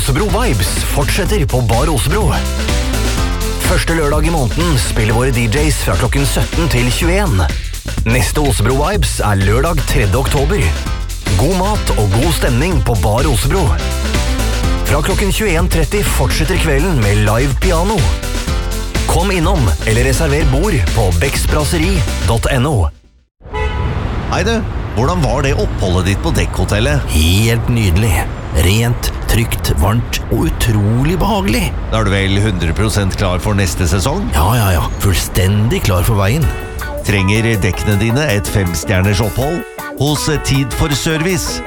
Osebro Vibes fortsetter på Bar Osebro. Første lørdag i måneden spiller våre DJs fra klokken 17 til 21. Neste Osebro Vibes lørdag 3. oktober. God mat og god stemning på Bar Osebro. Fra klokken 21:30 fortsetter kvelden med live piano. Kom innom eller reserver bord på beksbrasserie.no. Hei du, hvordan var det oppholdet ditt på dekkhotellet? Helt nydelig. Rent, trygt, varmt og utrolig behagelig. Da du vel 100% klar for neste sesong? Ja. Fullstendig klar for veien. Trenger dekkene dine et 5-stjerners opphold? Hos Tid for Service